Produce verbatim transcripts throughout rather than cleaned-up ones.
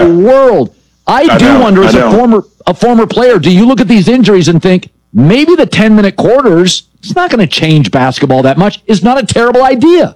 the world? I, I do know, wonder, as a former a former player, do you look at these injuries and think maybe the ten-minute quarters, it's not going to change basketball that much, is not a terrible idea?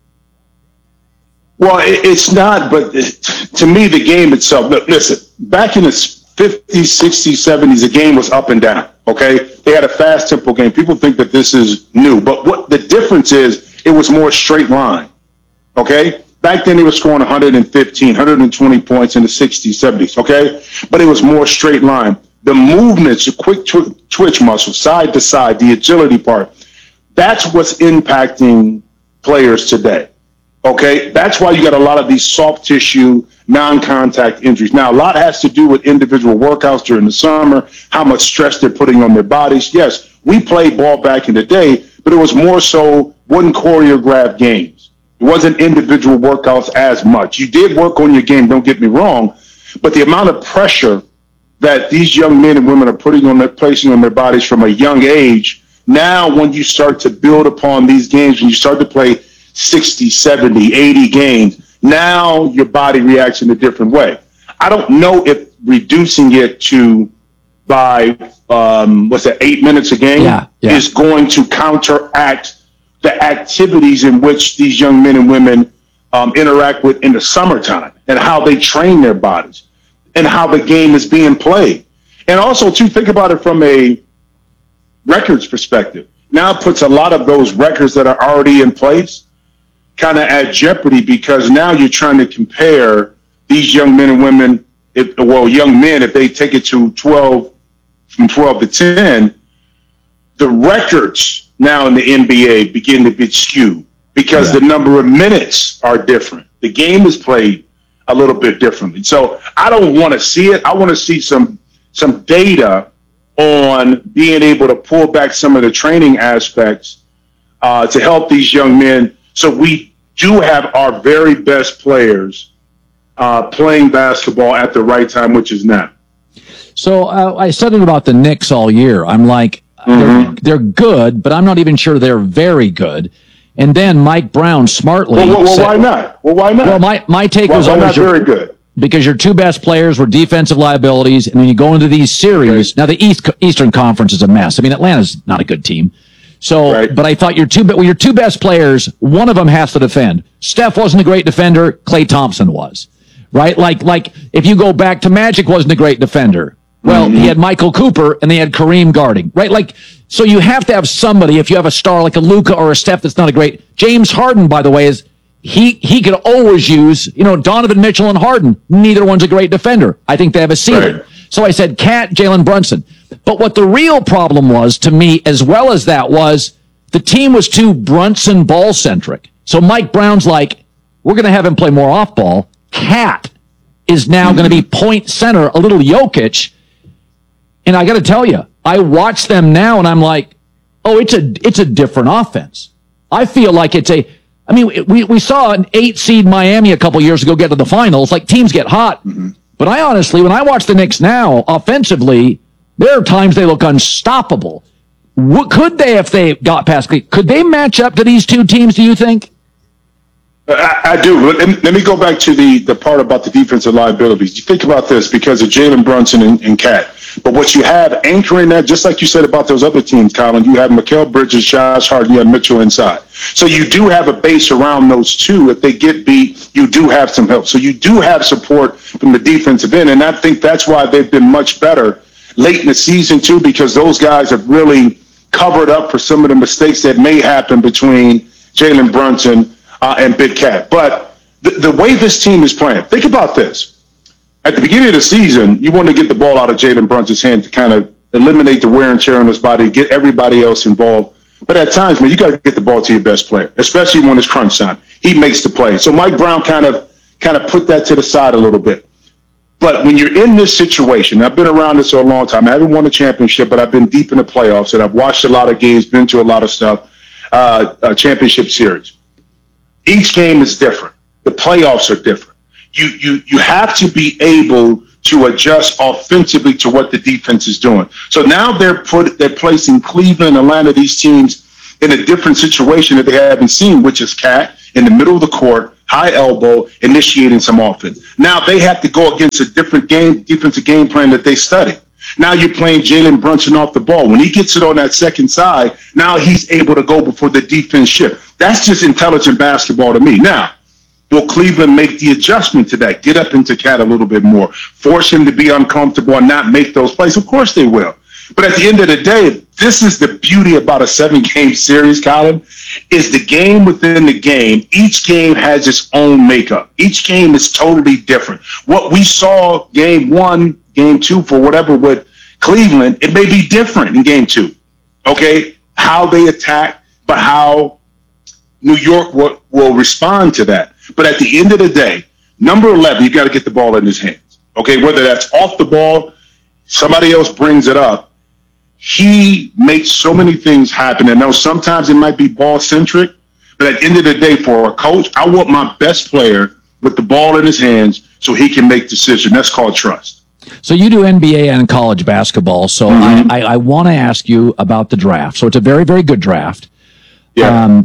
Well, it's not, but to me, the game itself, look, listen, back in the fifties, sixties, seventies, the game was up and down, okay? They had a fast tempo game. People think that this is new, but what the difference is, it was more straight line, okay? Back then, they were scoring one fifteen, one twenty points in the sixties, seventies, okay? But it was more straight line. The movements, the quick tw- twitch muscle, side to side, the agility part, that's what's impacting players today. Okay, that's why you got a lot of these soft tissue, non-contact injuries. Now, a lot has to do with individual workouts during the summer, how much stress they're putting on their bodies. Yes, we played ball back in the day, but it was more so wasn't choreographed games. It wasn't individual workouts as much. You did work on your game, don't get me wrong, but the amount of pressure that these young men and women are putting on their, placing on their bodies from a young age, now when you start to build upon these games, when you start to play sixty, seventy, eighty games, now your body reacts in a different way. I don't know if reducing it to by, um, what's that, eight minutes a game yeah, yeah. is going to counteract the activities in which these young men and women um, interact with in the summertime and how they train their bodies and how the game is being played. And also, too, think about it from a records perspective. Now it puts a lot of those records that are already in place kind of at jeopardy, because now you're trying to compare these young men and women, if, well, young men, if they take it to twelve, from twelve to ten, the records now in the N B A begin to get skewed because yeah. the number of minutes are different. The game is played a little bit differently. So I don't want to see it. I want to see some some data on being able to pull back some of the training aspects uh, to help these young men, so we do have our very best players uh, playing basketball at the right time, which is now. So uh, I said it about the Knicks all year. I'm like, mm-hmm. they're, they're good, but I'm not even sure they're very good. And then Mike Brown smartly Well, well, well said, why not? Well, why not? Well, my, my take why, was why always not very good. Because your two best players were defensive liabilities, and when you go into these series, okay. now the East Eastern Conference is a mess. I mean, Atlanta's not a good team. So, right. but I thought your two, well, your two best players, one of them has to defend. Steph wasn't a great defender. Klay Thompson was, right? Like, like if you go back to Magic wasn't a great defender. Well, mm-hmm. he had Michael Cooper and they had Kareem guarding, right? Like, so you have to have somebody, if you have a star like a Luka or a Steph that's not a great, James Harden, by the way, is, he, he could always use, you know, Donovan Mitchell and Harden. Neither one's a great defender. I think they have a ceiling. Right. So I said, Cat, Jalen Brunson. But what the real problem was to me, as well as that, was the team was too Brunson ball-centric. So Mike Brown's like, we're going to have him play more off-ball. Cat is now mm-hmm. going to be point center, a little Jokic. And I got to tell you, I watch them now, and I'm like, oh, it's a it's a different offense. I feel like it's a, I mean, we, we saw an eight-seed Miami a couple years ago get to the finals. Like, teams get hot. Mm-hmm. But I honestly, when I watch the Knicks now, offensively, there are times they look unstoppable. What could they, if they got past, could they match up to these two teams, do you think? I, I do. Let me, let me go back to the, the part about the defensive liabilities. You think about this because of Jalen Brunson and, and Cat. But what you have anchoring that, just like you said about those other teams, Colin, you have Mikal Bridges, Josh Hart, you have Mitchell inside. So you do have a base around those two. If they get beat, you do have some help. So you do have support from the defensive end. And I think that's why they've been much better late in the season, too, because those guys have really covered up for some of the mistakes that may happen between Jalen Brunson uh, and Big Cat. But the, the way this team is playing, think about this. At the beginning of the season, you want to get the ball out of Jalen Brunson's hand to kind of eliminate the wear and tear on his body, get everybody else involved. But at times, man, you got to get the ball to your best player, especially when it's crunch time. He makes the play. So Mike Brown kind of kind of put that to the side a little bit. But when you're in this situation, I've been around this for a long time. I haven't won a championship, but I've been deep in the playoffs, and I've watched a lot of games, been to a lot of stuff, uh, uh, championship series. Each game is different. The playoffs are different. You you you have to be able to adjust offensively to what the defense is doing. So now they're put they're placing Cleveland, Atlanta, these teams in a different situation that they haven't seen, which is Cat in the middle of the court. high elbow, initiating some offense. Now they have to go against a different game, defensive game plan that they study. Now you're playing Jalen Brunson off the ball. When he gets it on that second side, now he's able to go before the defense shift. That's just intelligent basketball to me. Now, will Cleveland make the adjustment to that? Get up into Cat a little bit more, force him to be uncomfortable and not make those plays? Of course they will. But at the end of the day, this is the beauty about a seven-game series, Colin, is the game within the game. Each game has its own makeup. Each game is totally different. What we saw game one, game two, for whatever with Cleveland, it may be different in game two, okay? How they attack, but how New York will, will respond to that. But at the end of the day, number eleven, you got to get the ball in his hands, okay? Whether that's off the ball, somebody else brings it up. He makes so many things happen. And now sometimes it might be ball-centric, but at the end of the day, for a coach, I want my best player with the ball in his hands so he can make decisions. That's called trust. So you do N B A and college basketball. So mm-hmm. I, I, I want to ask you about the draft. So it's a very, very good draft. Yeah. Um,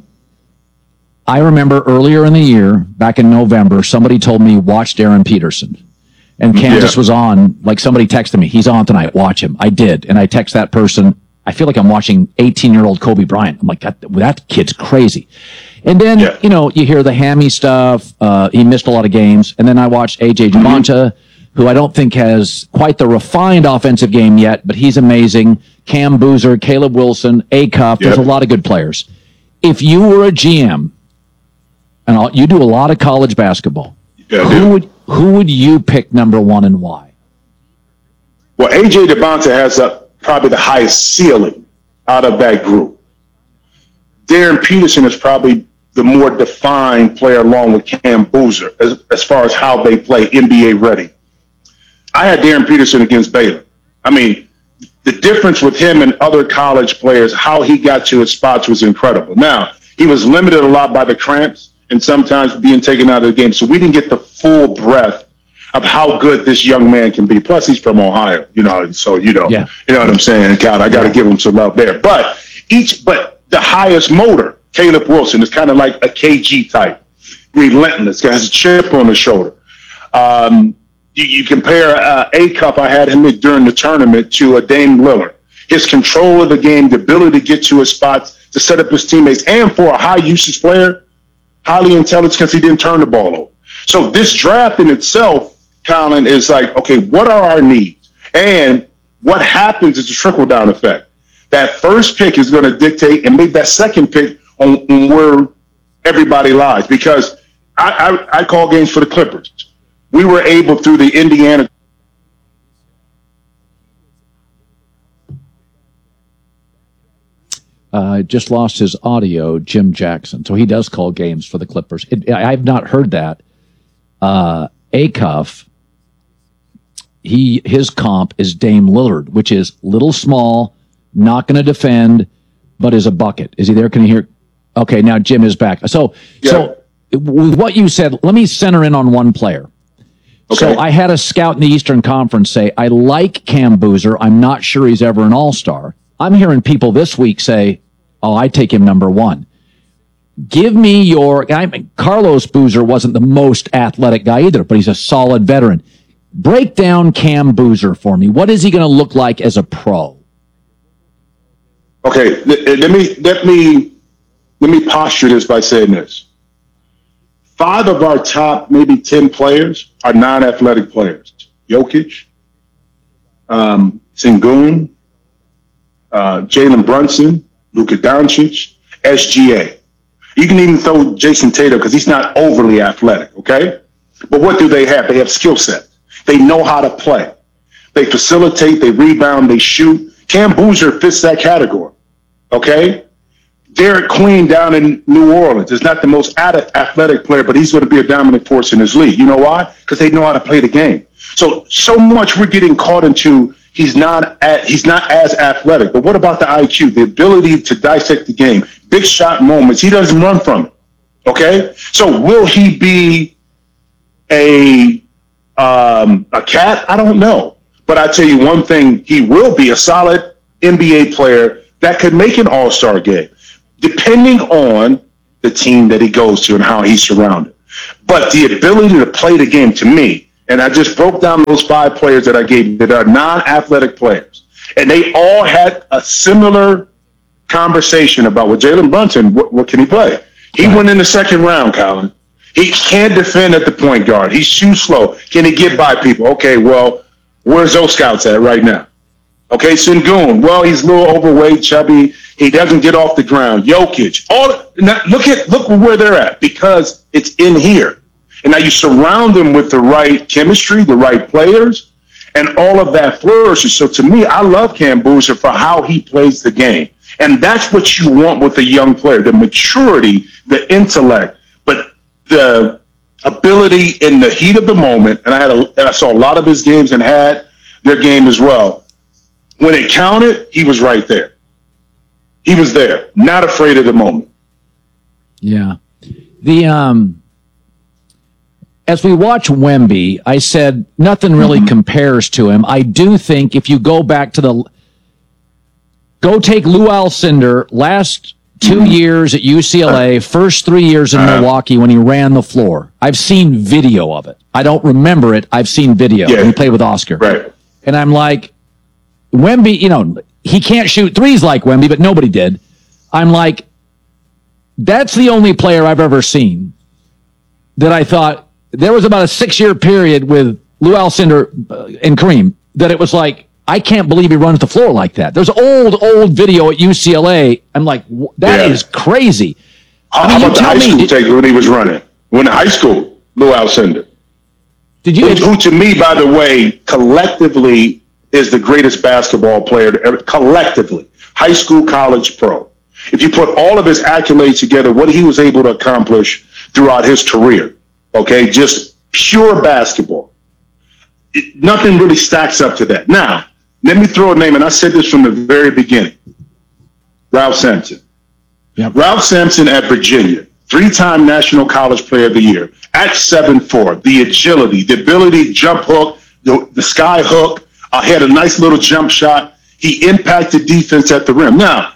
I remember earlier in the year, back in November, somebody told me, watch Darren Peterson. And Kansas yeah. was on, like somebody texted me, he's on tonight, watch him. I did. And I text that person, I feel like I'm watching eighteen-year-old Kobe Bryant. I'm like, that, that kid's crazy. And then, yeah. you know, you hear the hammy stuff. Uh, he missed a lot of games. And then I watched A J Javonte, mm-hmm. who I don't think has quite the refined offensive game yet, but he's amazing. Cam Boozer, Caleb Wilson, Acuff. There's yep. a lot of good players. If you were a G M, and I'll, you do a lot of college basketball, yeah, who would who would you pick number one and why? Well, A J Javonte has a, probably the highest ceiling out of that group. Darren Peterson is probably the more defined player along with Cam Boozer as, as far as how they play N B A ready. I had Darren Peterson against Baylor. I mean, the difference with him and other college players, how he got to his spots was incredible. Now, he was limited a lot by the cramps and sometimes being taken out of the game. So we didn't get the full breadth of how good this young man can be. Plus, he's from Ohio, you know, so, you know, yeah. you know what I'm saying? God, I got to yeah. give him some love there. But each, but the highest motor, Caleb Wilson, is kind of like a K G type, relentless, has a chip on his shoulder. Um, you, you compare uh, Acuff, I had him during the tournament, to a Dame Lillard. His control of the game, the ability to get to his spots, to set up his teammates, and for a high usage player, highly intelligent because he didn't turn the ball over. So this draft in itself, Colin, is like, okay, what are our needs? And what happens is a trickle-down effect. That first pick is going to dictate and make that second pick on, on where everybody lies. Because I, I, I call games for the Clippers. We were able, through the Indiana Uh, just lost his audio, Jim Jackson. So he does call games for the Clippers. It, I have not heard that. Uh, Acuff, he, his comp is Dame Lillard, which is little small, not going to defend, but is a bucket. Is he there? Can you hear? Okay, now Jim is back. So, yeah. so with what you said, let me center in on one player. Okay. So I had a scout in the Eastern Conference say, I like Cam Boozer. I'm not sure he's ever an all-star. I'm hearing people this week say, oh, I take him number one. Give me your I mean, Carlos Boozer wasn't the most athletic guy either, but he's a solid veteran. Break down Cam Boozer for me. What is he going to look like as a pro? Okay, let me let me let me posture this by saying this. Five of our top maybe ten players are non-athletic players. Jokic, um, Sengun, uh, Jalen Brunson, Luka Doncic, S G A. You can even throw Jason Tatum because he's not overly athletic, okay? But what do they have? They have skill set. They know how to play. They facilitate, they rebound, they shoot. Cam Boozer fits that category, okay? Derek Queen down in New Orleans is not the most athletic player, but he's going to be a dominant force in his league. You know why? Because they know how to play the game. So, so much we're getting caught into He's not at, he's not as athletic. But what about the I Q, the ability to dissect the game, big shot moments? He doesn't run from it. Okay? So will he be a um, a cat? I don't know. But I tell you one thing, he will be a solid N B A player that could make an all-star game, depending on the team that he goes to and how he's surrounded. But the ability to play the game, to me, and I just broke down those five players that I gave you that are non-athletic players, and they all had a similar conversation about, well, Jalen Brunson, what, what can he play? He right. went in the second round, Colin. He can't defend at the point guard. He's too slow. Can he get by people? Okay, well, where's those scouts at right now? Okay, Sengun. Well, he's a little overweight, chubby. He doesn't get off the ground. Jokic. All now, look at look where they're at, because it's in here. And now you surround them with the right chemistry, the right players, and all of that flourishes. So to me, I love Cam Boozer for how he plays the game. And that's what you want with a young player, the maturity, the intellect, but the ability in the heat of the moment. And I had a, and I saw a lot of his games and had their game as well. When it counted, he was right there. He was there, not afraid of the moment. Yeah. The um, as we watch Wemby, I said nothing really mm-hmm. compares to him. I do think if you go back to the go take Lou Alcindor last two mm-hmm. years at U C L A, first three years in uh-huh. Milwaukee when he ran the floor. I've seen video of it. I don't remember it. I've seen video. Yeah. He played with Oscar. Right. And I'm like, Wemby, you know, he can't shoot threes like Wemby, but nobody did. I'm like, that's the only player I've ever seen that I thought there was about a six-year period with Lou Alcindor and Kareem that it was like, I can't believe he runs the floor like that. There's old, old video at U C L A. I'm like, that yeah. is crazy. I mean, How about the high school take when he was running? When in high school, Lou Alcindor. Did you? Who, who, to me, by the way, collectively is the greatest basketball player to ever, collectively, high school, college, pro. If you put all of his accolades together, what he was able to accomplish throughout his career, okay, just pure basketball. It, nothing really stacks up to that. Now, let me throw a name, and I said this from the very beginning. Ralph Sampson. Yep. Ralph Sampson at Virginia, three-time National College Player of the Year, at seven foot four, the agility, the ability to jump hook, the, the sky hook, uh, had a nice little jump shot. He impacted defense at the rim. Now,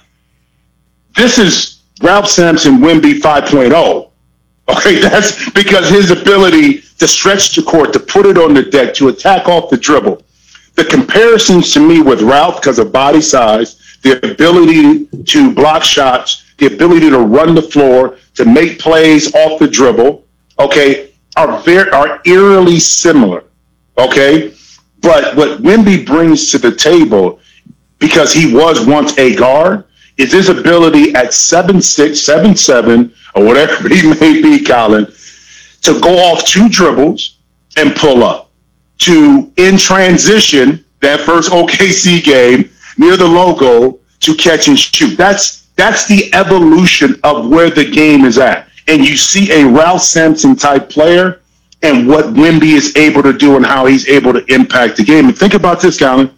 this is Ralph Sampson Wemby five point oh. Okay, that's because his ability to stretch the court, to put it on the deck, to attack off the dribble. The comparisons to me with Ralph, because of body size, the ability to block shots, the ability to run the floor, to make plays off the dribble, okay, are very are eerily similar. Okay, but what Wemby brings to the table, because he was once a guard, is his ability at seven six, seven seven, or whatever he may be, Colin, to go off two dribbles and pull up. To, in transition, that first O K C game, near the logo, to catch and shoot. That's that's the evolution of where the game is at. And you see a Ralph Sampson type player and what Wemby is able to do and how he's able to impact the game. And think about this, Colin.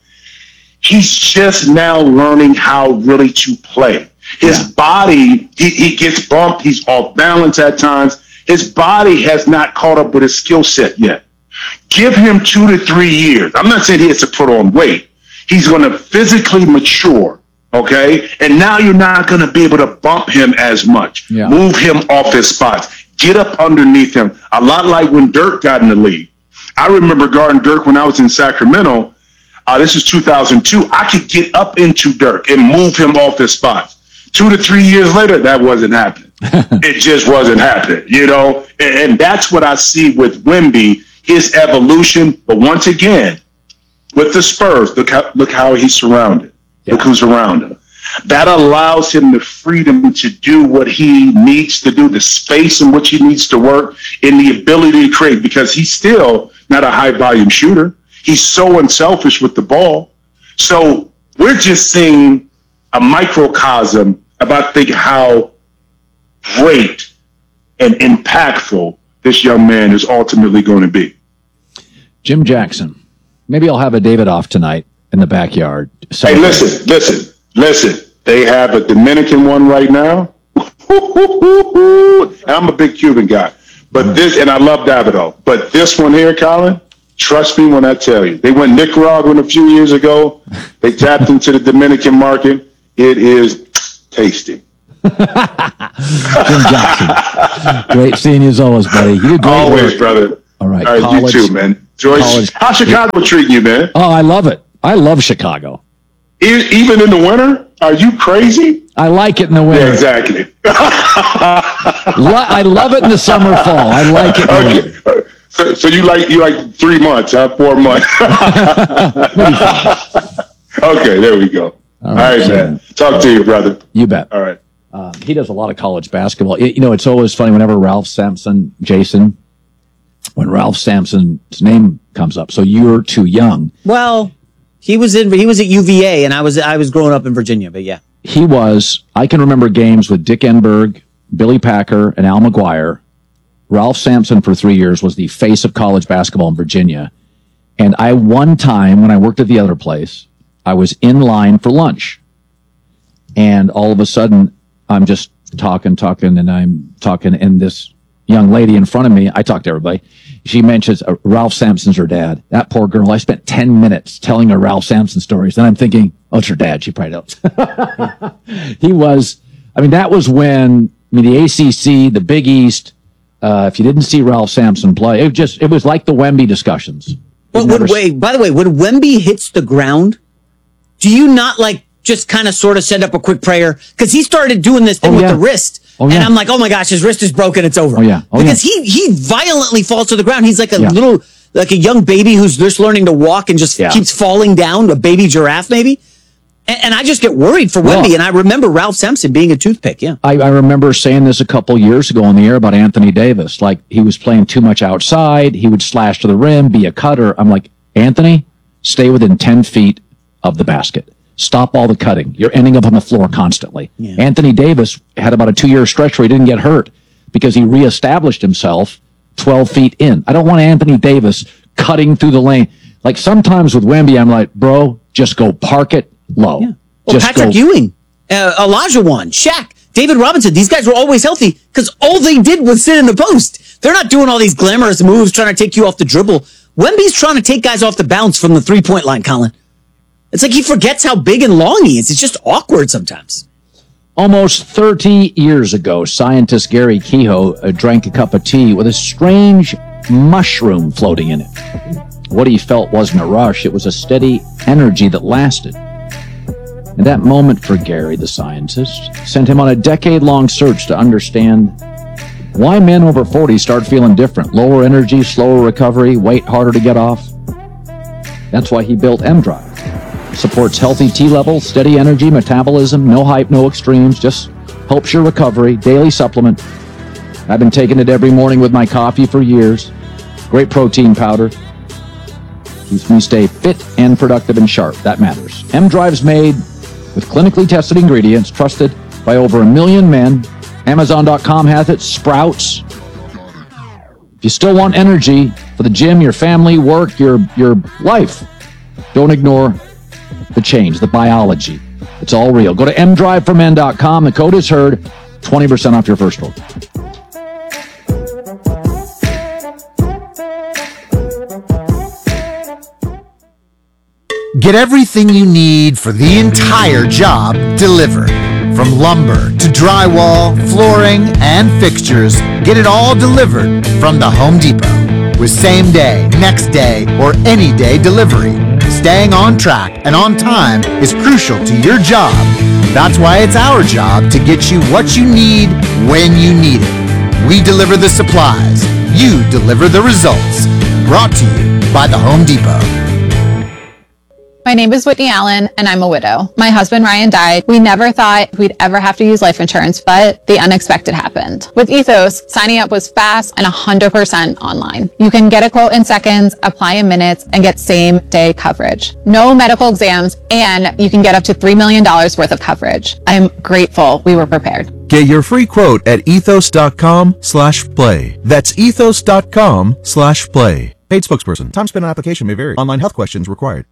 He's just now learning how really to play. His yeah. body, he, he gets bumped. He's off balance at times. His body has not caught up with his skill set yet. Give him two to three years. I'm not saying he has to put on weight. He's going to physically mature, okay? And now you're not going to be able to bump him as much. Yeah. Move him off his spots. Get up underneath him. A lot like when Dirk got in the league. I remember guarding Dirk when I was in Sacramento. Uh, this is two thousand two. I could get up into Dirk and move him off his spots. Two to three years later, that wasn't happening. It just wasn't happening, you know? And, and that's what I see with Wemby, his evolution. But once again, with the Spurs, look how, look how he's surrounded. Yeah. Look who's around him. That allows him the freedom to do what he needs to do, the space in which he needs to work, and the ability to create, because he's still not a high-volume shooter. He's so unselfish with the ball. So we're just seeing a microcosm about thinking how great and impactful this young man is ultimately going to be. Jim Jackson. Maybe I'll have a David off tonight in the backyard. So hey, listen, listen, listen. They have a Dominican one right now. And I'm a big Cuban guy. But mm-hmm. this, and I love Davido. But this one here, Colin, trust me when I tell you. They went Nicaraguan a few years ago. They tapped into the Dominican market. It is tasty. Jim Jackson. Great seeing you as always, buddy. You do great Always, work. brother. All right. All right, college, you too, man. Joyce, college. How's Chicago treating you, man? Oh, I love it. I love Chicago. E- even in the winter? Are you crazy? I like it in the winter. Yeah, exactly. Lo- I love it in the summer, fall. I like it in the okay. winter. So, so you like you like three months, huh? Four months. Okay, there we go. All right, All right man. Talk to you, brother. You bet. All right. Uh, he does a lot of college basketball. It, you know, it's always funny whenever Ralph Sampson, Jason, when Ralph Sampson's name comes up. So you're too young. Well, he was in. He was at U V A, and I was I was growing up in Virginia. But yeah, he was. I can remember games with Dick Enberg, Billy Packer, and Al McGuire. Ralph Sampson for three years was the face of college basketball in Virginia. And I one time when I worked at the other place, I was in line for lunch. And all of a sudden, I'm just talking, talking, and I'm talking, and this young lady in front of me, I talk to everybody, she mentions uh, Ralph Sampson's her dad. That poor girl, I spent ten minutes telling her Ralph Sampson stories. And I'm thinking, oh, it's her dad. She probably knows. He was, I mean, that was when, I mean, the A C C, the Big East, uh, if you didn't see Ralph Sampson play, it just, it was like the Wemby discussions. But would, wait, by the way, when Wemby hits the ground, do you not like just kind of sort of send up a quick prayer? Because he started doing this thing oh, with yeah. the wrist. Oh, yeah. And I'm like, oh my gosh, his wrist is broken. It's over. Oh, yeah. Oh, because yeah. he he violently falls to the ground. He's like a yeah. little, like a young baby who's just learning to walk and just yeah. keeps falling down, a baby giraffe maybe. And, and I just get worried for Wemby. Well, and I remember Ralph Sampson being a toothpick. Yeah. I, I remember saying this a couple years ago on the air about Anthony Davis. Like he was playing too much outside. He would slash to the rim, be a cutter. I'm like, Anthony, stay within ten feet of the basket. Stop all the cutting. You're ending up on the floor constantly. Yeah. Anthony Davis had about a two-year stretch where he didn't get hurt because he reestablished himself twelve feet in. I don't want Anthony Davis cutting through the lane. Like sometimes with Wemby, I'm like, bro, just go park it low. Yeah. Well, just Patrick go. Ewing, uh, Elijah Wan, Shaq, David Robinson, these guys were always healthy because all they did was sit in the post. They're not doing all these glamorous moves trying to take you off the dribble. Wemby's trying to take guys off the bounce from the three-point line, Colin. It's like he forgets how big and long he is. It's just awkward sometimes. Almost thirty years ago, scientist Gary Kehoe uh, drank a cup of tea with a strange mushroom floating in it. What he felt wasn't a rush. It was a steady energy that lasted. And that moment for Gary, the scientist, sent him on a decade-long search to understand why men over forty start feeling different. Lower energy, slower recovery, weight harder to get off. That's why he built M-Drive. Supports healthy T levels, steady energy, metabolism, no hype, no extremes, just helps your recovery, daily supplement. I've been taking it every morning with my coffee for years. Great protein powder. Keeps me stay fit and productive and sharp. That matters. M-Drive's made with clinically tested ingredients, trusted by over a million men. Amazon dot com has it. Sprouts. If you still want energy for the gym, your family, work, your your life, don't ignore the change, the biology. It's all real. Go to M drive for men dot com. The code is heard. twenty percent off your first order. Get everything you need for the entire job delivered. From lumber to drywall, flooring, and fixtures, get it all delivered from the Home Depot. With same day, next day, or any day delivery, staying on track and on time is crucial to your job. That's why it's our job to get you what you need when you need it. We deliver the supplies. You deliver the results. Brought to you by the Home Depot. My name is Whitney Allen, and I'm a widow. My husband, Ryan, died. We never thought we'd ever have to use life insurance, but the unexpected happened. With Ethos, signing up was fast and one hundred percent online. You can get a quote in seconds, apply in minutes, and get same-day coverage. No medical exams, and you can get up to three million dollars worth of coverage. I'm grateful we were prepared. Get your free quote at ethos.com slash play. That's ethos.com slash play. Paid spokesperson. Time spent on application may vary. Online health questions required.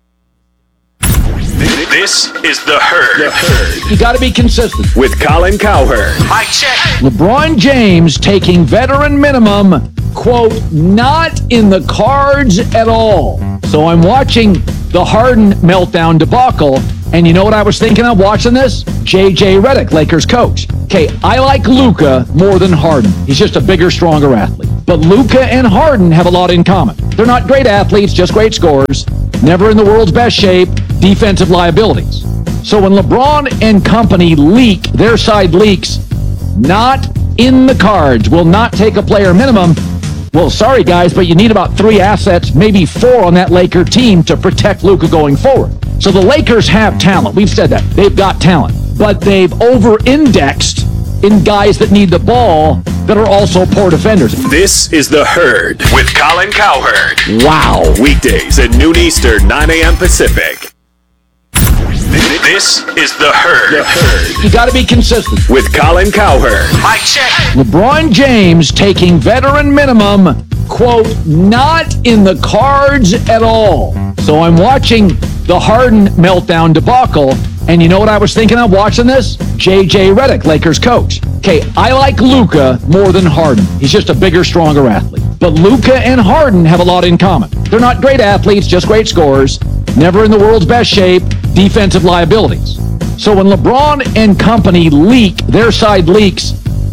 This is The Herd. The Herd. You got to be consistent. With Colin Cowherd. I check. LeBron James taking veteran minimum, quote, not in the cards at all. So I'm watching the Harden meltdown debacle, And you know what I was thinking of watching this? J J Redick, Lakers coach. Okay, I like Luka more than Harden. He's just a bigger, stronger athlete. But Luka and Harden have a lot in common. They're not great athletes, just great scorers. Never in the world's best shape. Defensive liabilities. So when LeBron and company leak, their side leaks, not in the cards, will not take a player minimum. Well, sorry, guys, but you need about three assets, maybe four on that Laker team to protect Luka going forward. So the Lakers have talent. We've said that. They've got talent. But they've over-indexed in guys that need the ball that are also poor defenders. This is The Herd with Colin Cowherd. Wow. Weekdays at noon Eastern, nine a.m. Pacific. This is The Herd. The Herd. You got to be consistent. With Colin Cowherd. Mic check. LeBron James taking veteran minimum, quote, not in the cards at all. So I'm watching the Harden meltdown debacle, and you know what I was thinking of watching this? J J Redick, Lakers coach. Okay, I like Luka more than Harden. He's just a bigger, stronger athlete. But Luka and Harden have a lot in common. They're not great athletes, just great scorers. Never in the world's best shape. Defensive liabilities. So when LeBron and company leak, their side leaks,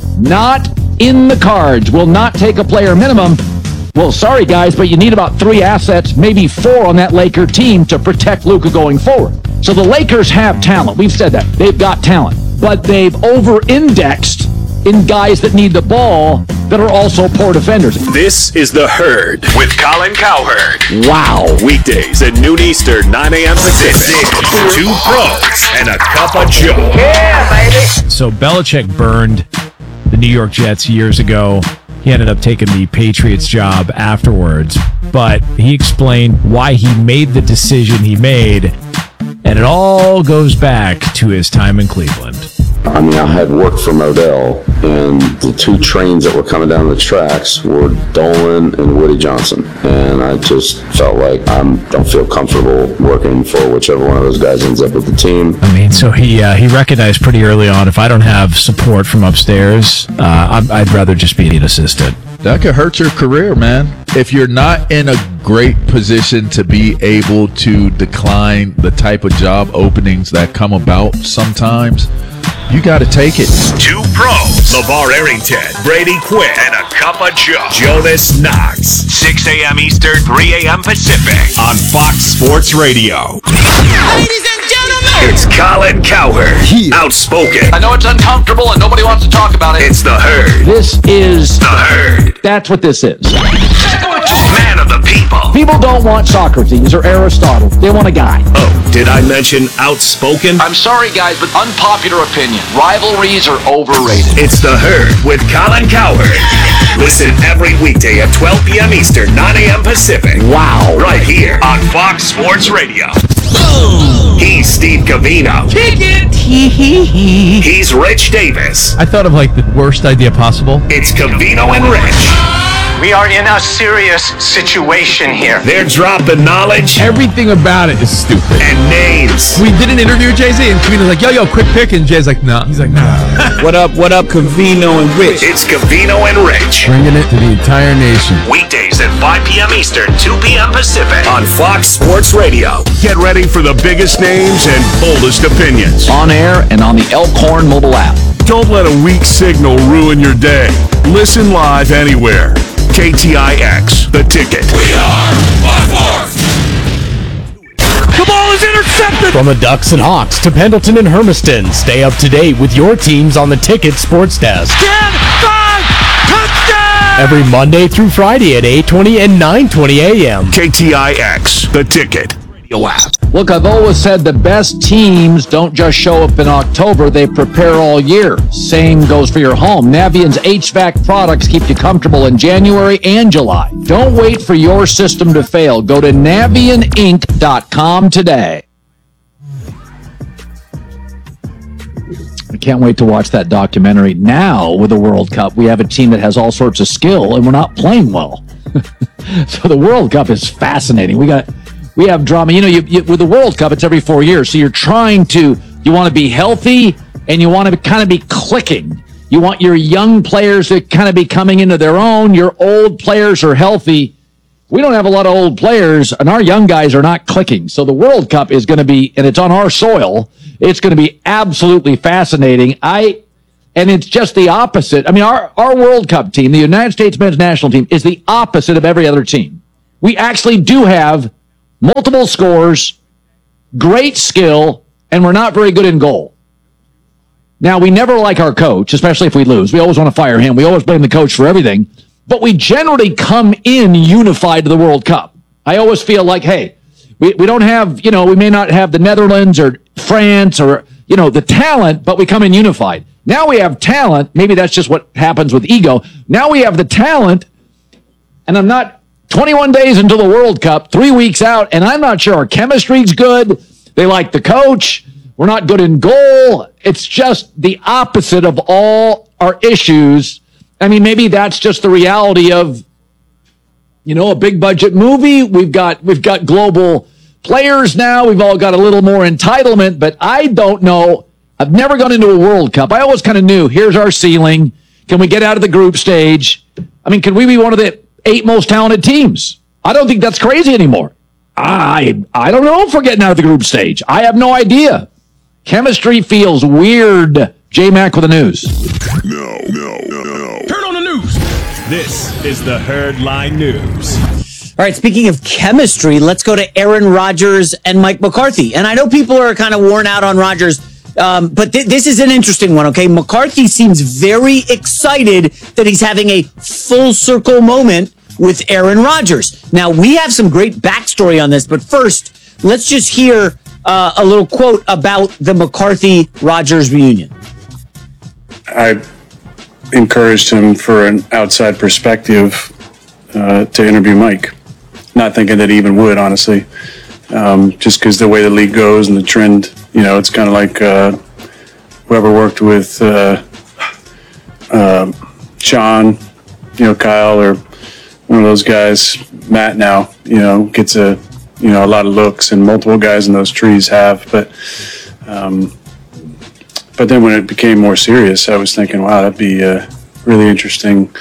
not in the cards, will not take a player minimum. Well, sorry, guys, but you need about three assets, maybe four on that Laker team to protect Luka going forward. So the Lakers have talent. We've said that. They've got talent. But they've over-indexed in guys that need the ball that are also poor defenders. This is The Herd with Colin Cowherd. Wow. Weekdays at noon Eastern, nine a.m. Pacific. Two pros and a cup of joe. Yeah, baby. So Belichick burned the New York Jets years ago. He ended up taking the Patriots job afterwards, but he explained why he made the decision he made, and it all goes back to his time in Cleveland. I mean, I had worked for Modell, and the two trains that were coming down the tracks were Dolan and Woody Johnson. And I just felt like I don't feel comfortable working for whichever one of those guys ends up with the team. I mean, so he uh, he recognized pretty early on, if I don't have support from upstairs, uh, I'd rather just be an assistant. That could hurt your career, man. If you're not in a great position to be able to decline the type of job openings that come about sometimes, you got to take it. Two pros, LeVar Arrington, Brady Quinn, and a cup of Joe. Jonas Knox. six a.m. Eastern, three a.m. Pacific on Fox Sports Radio. Ladies and gentlemen, it's Colin Cowherd. Outspoken. I know it's uncomfortable and nobody wants to talk about it. It's The Herd. This is The Herd. That's what this is. Man of the people. People don't want Socrates or Aristotle. They want a guy. Oh, did I mention outspoken? I'm sorry, guys, but unpopular opinion. Rivalries are overrated. It's The Herd with Colin Cowherd. Listen every weekday at twelve p.m. Eastern, nine a.m. Pacific. Wow. Right here on Fox Sports Radio. Boom. He's Steve Covino. kick it. He's Rich Davis. I thought of like the worst idea possible. It's Covino and Rich. We are in a serious situation here. They're dropping knowledge. Everything about it is stupid. And names. We did an interview with Jay-Z, and Covino's like, yo, yo, quick pick, and Jay's like, nah. He's like, nah. What up, what up, Covino and Rich? It's Covino and Rich. Bringing it to the entire nation. Weekdays at five p.m. Eastern, two p.m. Pacific on Fox Sports Radio. Get ready for the biggest names and boldest opinions. On air and on the Elkhorn mobile app. Don't let a weak signal ruin your day. Listen live anywhere. K T I X, The Ticket. We are one fourth. The ball is intercepted. From the Ducks and Hawks to Pendleton and Hermiston, stay up to date with your teams on the Ticket Sports Desk. ten, five, touchdown! Every Monday through Friday at eight twenty and nine twenty a.m. K T I X, The Ticket. App. Look, I've always said the best teams don't just show up in October, they prepare all year. Same goes for your home. Navient's H V A C products keep you comfortable in January and July. Don't wait for your system to fail. Go to navient inc dot com today. I can't wait to watch that documentary. Now, with the World Cup, we have a team that has all sorts of skill, and we're not playing well. So the World Cup is fascinating. We got... We have drama. You know, you, you, with the World Cup, it's every four years. So you're trying to, you want to be healthy and you want to kind of be clicking. You want your young players to kind of be coming into their own. Your old players are healthy. we don't have a lot of old players, and our young guys are not clicking. So the World Cup is going to be, and it's on our soil, it's going to be absolutely fascinating. I, and it's just the opposite. I mean, our, our World Cup team, the United States men's national team, is the opposite of every other team. We actually do have multiple scores, great skill, and we're not very good in goal. Now, we never like our coach, especially if we lose. We always want to fire him. We always blame the coach for everything. But we generally come in unified to the World Cup. I always feel like, hey, we, we don't have, you know, we may not have the Netherlands or France or, you know, the talent, but we come in unified. Now we have talent. Maybe that's just what happens with ego. Now we have the talent, and I'm not twenty-one days until the World Cup, three weeks out, and I'm not sure our chemistry's good. They like the coach. We're not good in goal. It's just the opposite of all our issues. I mean, maybe that's just the reality of, you know, a big budget movie. We've got we've got global players now. We've all got a little more entitlement, but I don't know. I've never gone into a World Cup. I always kind of knew, here's our ceiling. Can we get out of the group stage? I mean, can we be one of the eight most talented teams? I don't think that's crazy anymore. I I don't know if we're getting out of the group stage. I have no idea. Chemistry feels weird. J-Mac with the news. No, no, no, no. Turn on the news. This is the Herd Line News. All right, speaking of chemistry, let's go to Aaron Rodgers and Mike McCarthy. And I know people are kind of worn out on Rodgers, um, but th- this is an interesting one, okay? McCarthy seems very excited that he's having a full circle moment with Aaron Rodgers. Now, we have some great backstory on this, but first, let's just hear uh, a little quote about the McCarthy-Rodgers reunion. I encouraged him for an outside perspective uh, to interview Mike. Not thinking that he even would, honestly. Um, just because the way the league goes and the trend, you know, it's kind of like uh, whoever worked with uh, uh, Sean, you know, Kyle, or one of those guys, Matt now, you know, gets a, you know, a lot of looks, and multiple guys in those trees have. But um, but then when it became more serious, I was thinking, wow, that'd be a really interesting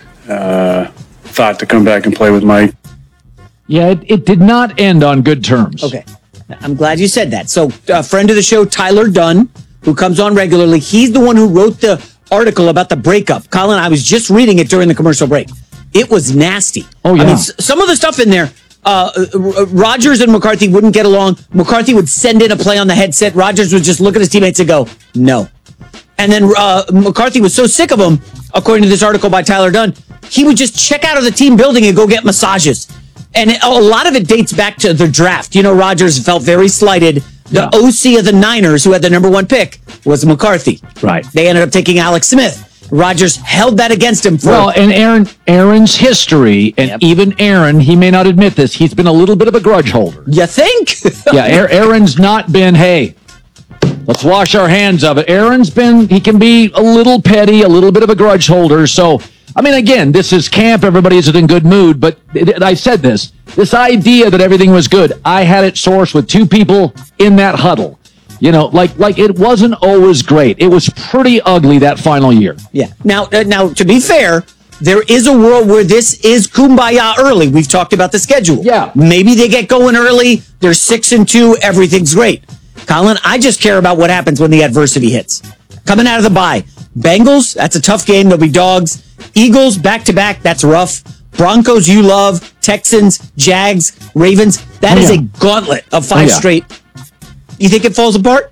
uh, thought to come back and play with Mike. Yeah, it, it did not end on good terms. Okay. I'm glad you said that. So a friend of the show, Tyler Dunn, who comes on regularly, he's the one who wrote the article about the breakup. Colin, I was just reading it during the commercial break. It was nasty. Oh, yeah. I mean, some of the stuff in there, uh, Rodgers and McCarthy wouldn't get along. McCarthy would send in a play on the headset. Rodgers would just look at his teammates and go, no. And then uh, McCarthy was so sick of him, according to this article by Tyler Dunn, he would just check out of the team building and go get massages. And it, a lot of it dates back to the draft. You know, Rodgers felt very slighted. The yeah. O C of the Niners, who had the number one pick, was McCarthy. Right. They ended up taking Alex Smith. Rodgers held that against him for well, and Aaron, Aaron's history, and yep. even Aaron, he may not admit this, he's been a little bit of a grudge holder. You think? yeah, Aaron's not been, hey, let's wash our hands of it. Aaron's been, he can be a little petty, a little bit of a grudge holder. So, I mean, again, this is camp. Everybody's in good mood. But it, I said this, this idea that everything was good, I had it sourced with two people in that huddle. You know, like like it wasn't always great. It was pretty ugly that final year. Yeah. Now, uh, now to be fair, there is a world where this is kumbaya early. We've talked about the schedule. Yeah. Maybe they get going early. They're six and two. Everything's great. Colin, I just care about what happens when the adversity hits. Coming out of the bye, Bengals, that's a tough game. They'll be dogs. Eagles, back to back. That's rough. Broncos, you love. Texans, Jags, Ravens. That oh, is yeah. a gauntlet of five oh, yeah. straight. You think it falls apart?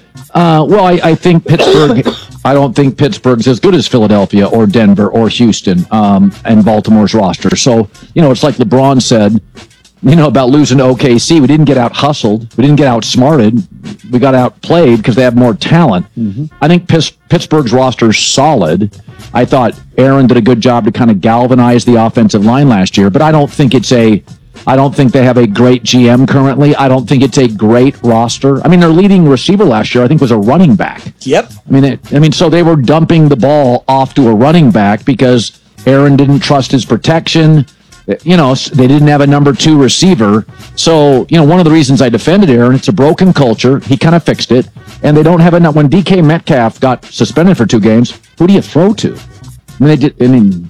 Uh, well, I, I think Pittsburgh, I don't think Pittsburgh's as good as Philadelphia or Denver or Houston um, and Baltimore's roster. So, you know, it's like LeBron said, you know, about losing to O K C. We didn't get out hustled. We didn't get outsmarted. We got outplayed because they have more talent. Mm-hmm. I think P- Pittsburgh's roster is solid. I thought Aaron did a good job to kind of galvanize the offensive line last year, but I don't think it's a I don't think they have a great G M currently. I don't think it's a great roster. I mean, their leading receiver last year, I think, was a running back. Yep. I mean, it, I mean, so they were dumping the ball off to a running back because Aaron didn't trust his protection. You know, they didn't have a number two receiver. So, you know, one of the reasons I defended Aaron, it's a broken culture. He kind of fixed it. And they don't have enough. When D K Metcalf got suspended for two games, who do you throw to? I mean, they did. I mean.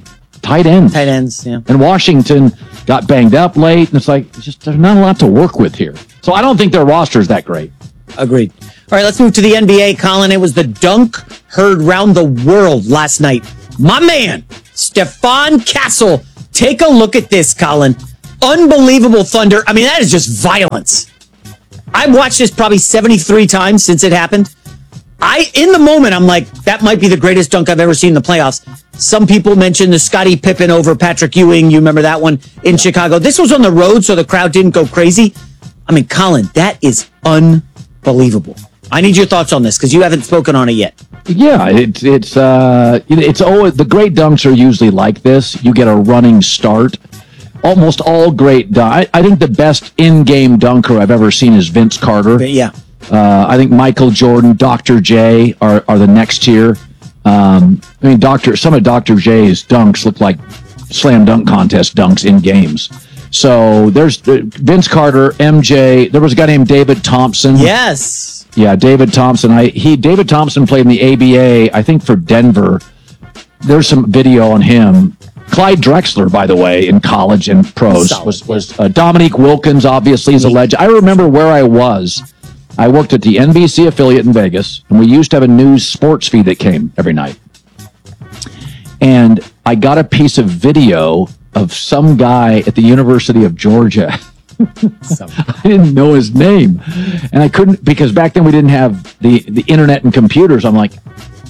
tight ends. Tight ends, yeah. And Washington got banged up late, and it's like, it's just there's not a lot to work with here. So I don't think their roster is that great. Agreed. All right, let's move to the N B A, Colin. It was the dunk heard round the world last night. My man, Stephon Castle. Take a look at this, Colin. Unbelievable thunder. I mean, that is just violence. I've watched this probably seventy-three times since it happened. I, in the moment, I'm like, that might be the greatest dunk I've ever seen in the playoffs. Some people mentioned the Scottie Pippen over Patrick Ewing. You remember that one in Chicago? This was on the road, so the crowd didn't go crazy. I mean, Colin, that is unbelievable. I need your thoughts on this because you haven't spoken on it yet. Yeah, it's it's uh, it's always the great dunks are usually like this. You get a running start. Almost all great dunk. I, I think the best in-game dunker I've ever seen is Vince Carter. But yeah. Uh, I think Michael Jordan, Doctor J are, are the next tier. Um, I mean, Doctor some of Doctor J's dunks look like slam dunk contest dunks in games. So there's uh, Vince Carter, M J. There was a guy named David Thompson. Yes. Yeah, David Thompson. I he David Thompson played in the A B A, I think for Denver. There's some video on him. Clyde Drexler, by the way, in college and pros, Solid. was was uh, Dominique Wilkins. Obviously, is a legend. I remember where I was. I worked at the N B C affiliate in Vegas, and we used to have a news sports feed that came every night. And I got a piece of video of some guy at the University of Georgia. I didn't know his name, and I couldn't because back then we didn't have the the internet and computers. I'm like,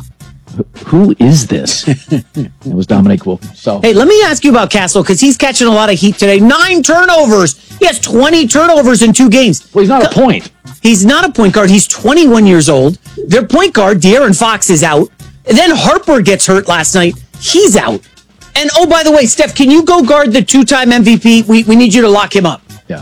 who is this? It was Dominique Wilkins. So hey, let me ask you about Castle because he's catching a lot of heat today. Nine turnovers. He has twenty turnovers in two games. Well, he's not a point. He's not a point guard. He's twenty-one years old. Their point guard, De'Aaron Fox, is out. And then Harper gets hurt last night. He's out. And oh, by the way, Steph, can you go guard the two-time M V P? We we need you to lock him up. Yeah.